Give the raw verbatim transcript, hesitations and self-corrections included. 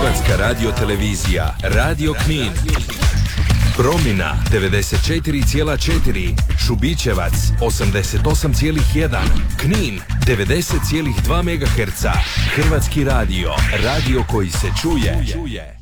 Hrvatska radiotelevizija, Radio Knin. Promina devedeset četiri zarez četiri, Šubićevac osamdeset osam zarez jedan, Knin devedeset zarez dva megaherca. Hrvatski radio, radio koji se čuje.